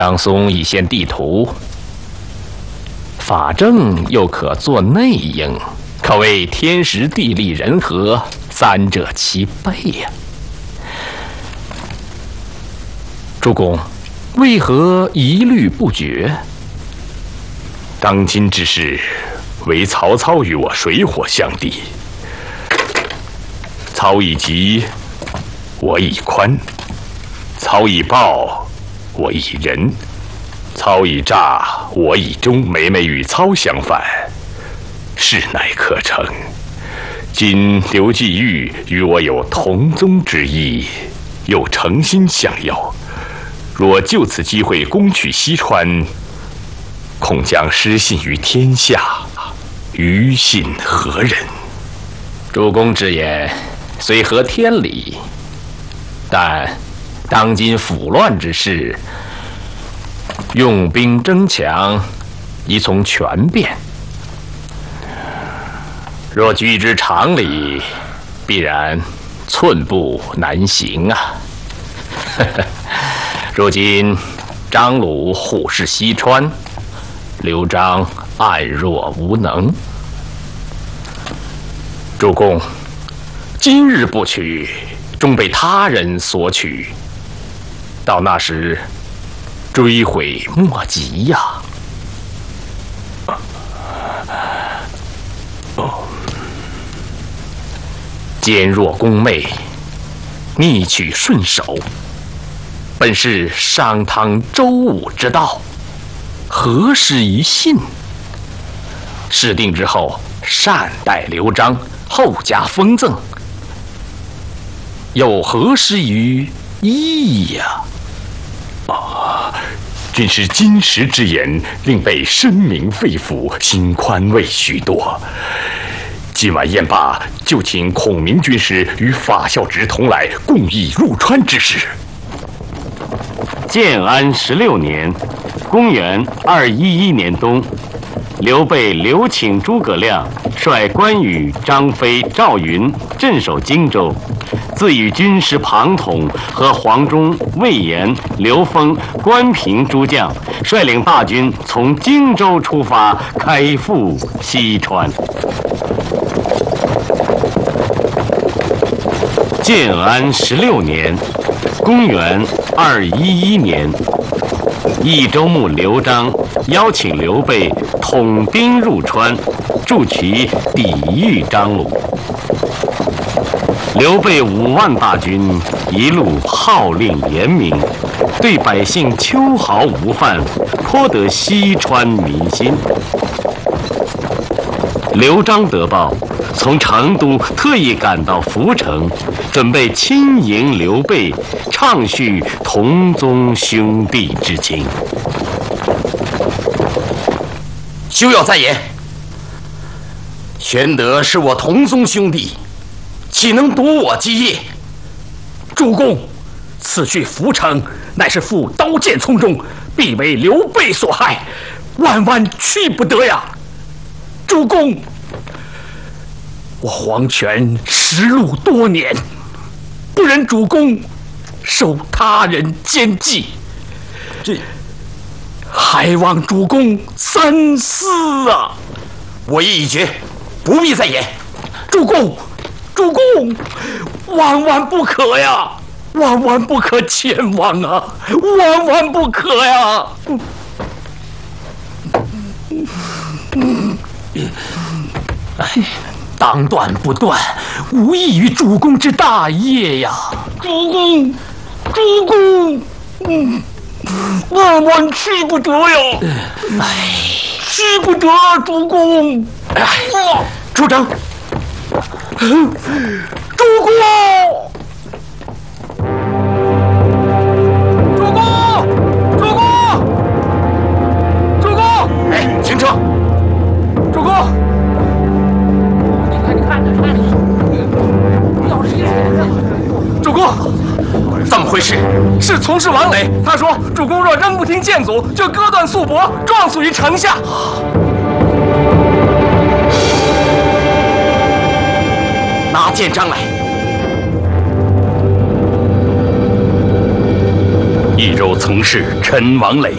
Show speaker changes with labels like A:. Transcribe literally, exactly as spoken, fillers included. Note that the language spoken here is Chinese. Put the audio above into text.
A: 张松已现地图，法正又可作内应，可谓天时地利人和，三者齐备呀、啊。主公，为何疑虑不决？
B: 当今之事，唯曹操与我水火相敌。操以急，我以宽；操以暴，我以仁；操以诈，我以忠。每每与操相反，事乃可成。今刘季玉与我有同宗之义，又诚心相邀，若就此机会攻取西川，恐将失信于天下，于信何人？
A: 主公之言虽合天理，但当今腐乱之势，用兵争强，宜从权变。若居之常理，必然寸步难行啊！如今张鲁虎视西川，刘璋暗弱无能。主公，今日不取，终被他人所取，到那时追悔莫及呀！哦，坚若宫妹，逆取顺守，本是商汤周武之道，何失于信？事定之后，善待刘璋，后加封赠，又何失于义呀？
B: 啊，军师今时之言，令备深明肺腑，心宽慰许多。今晚宴罢，就请孔明军师与法孝直同来，共议入川之事。
C: 建安十六年，公元二一一年冬，刘备留请诸葛亮率关羽、张飞、赵云镇守荆州，自与军师庞统和黄忠、魏延、刘封、关平诸将率领大军从荆州出发，开赴西川。建安十六年，公元二一一年，益州牧刘璋邀请刘备统兵入川，助其抵御张鲁。刘备五万大军一路号令严明，对百姓秋毫无犯，颇得西川民心。刘璋得报，从成都特意赶到涪城，准备亲迎刘备，畅叙同宗兄弟之情。
D: 休要再言！玄德是我同宗兄弟，岂能夺我基业？主公，此去涪城，乃是父刀剑丛中，必为刘备所害，万万去不得呀！主公，我黄泉识路多年，不忍主公受他人奸计，这还望主公三思啊！我意已决，不必再言。主公，主公，万万不可呀！万万不可前往啊！万万不可呀！哎，当断不断，无益于主公之大业呀！主公，主公，嗯，万万去不得呀！哎，去不得，主公！哎，出征！主公！主公！主公！主公！哎，停车！主公！你看，你看，你看，要是主公，怎么回事？是从事王磊，他说主公若仍不听谏阻，就割断素帛，撞死于城下。拿剑章来。
B: 益州曾是陈王磊，